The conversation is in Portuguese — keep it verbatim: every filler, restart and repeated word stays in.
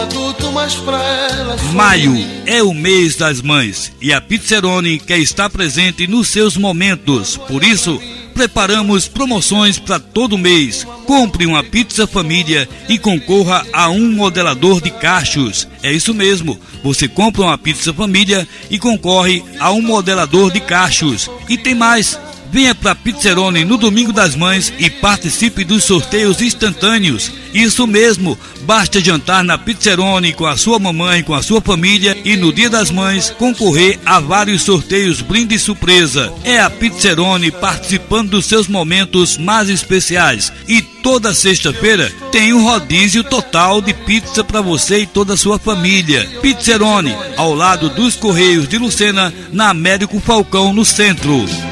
Maio é o mês das mães e a Pizzeroni quer estar presente nos seus momentos. Por isso, preparamos promoções para todo mês. Compre uma pizza família e concorra a um modelador de cachos. É isso mesmo, você compra uma pizza família e concorre a um modelador de cachos. E tem mais. Venha para Pizzeroni no Domingo das Mães e participe dos sorteios instantâneos. Isso mesmo, basta jantar na Pizzeroni com a sua mamãe, com a sua família e no Dia das Mães concorrer a vários sorteios brinde surpresa. É a Pizzeroni participando dos seus momentos mais especiais. E toda sexta-feira tem um rodízio total de pizza para você e toda a sua família. Pizzeroni, ao lado dos Correios de Lucena, na Américo Falcão, no centro.